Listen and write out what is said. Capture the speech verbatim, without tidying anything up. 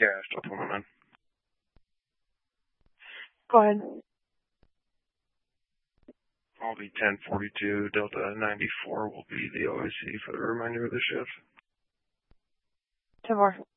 Yeah, still pulling them in. Go ahead. I'll be ten forty-two, Delta ninety-four will be the O I C for the remainder of the shift. ten more.